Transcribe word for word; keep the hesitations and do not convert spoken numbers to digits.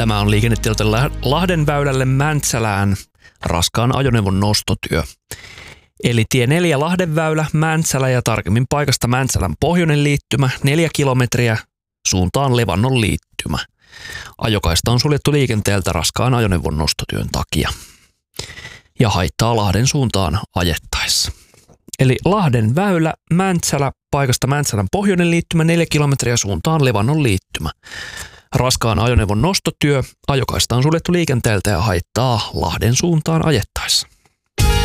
Tämä on liikennetiedote Lahden väylälle Mäntsälään raskaan ajoneuvon nostotyö. Eli tie neljä Lahden väylä, Mäntsälä ja tarkemmin paikasta Mäntsälän pohjoinen liittymä, neljä kilometriä suuntaan Levannon liittymä. Ajokaista on suljettu liikenteeltä raskaan ajoneuvon nostotyön takia ja haittaa Lahden suuntaan ajettaessa. Eli Lahden väylä, Mäntsälä, paikasta Mäntsälän pohjoinen liittymä, neljä kilometriä suuntaan Levannon liittymä. Raskaan ajoneuvon nostotyö, ajokaista on suljettu liikenteeltä ja haittaa Lahden suuntaan ajettaessa.